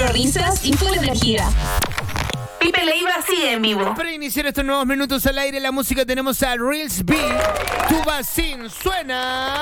risas y full energía. Pipe Leiva sigue en vivo. Para iniciar estos nuevos minutos al aire, la música tenemos a Reels B. Tu Vacín suena.